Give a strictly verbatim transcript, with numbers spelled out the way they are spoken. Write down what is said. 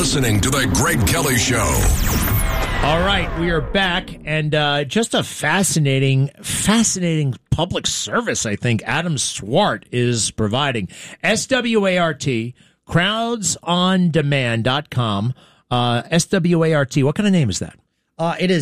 listening to The Greg Kelly Show. All right, we are back, and uh, just a fascinating, fascinating public service, I think, Adam Swart is providing. S W A R T, crowds on demand dot com. Uh, S W A R T, what kind of name is that? Uh, it is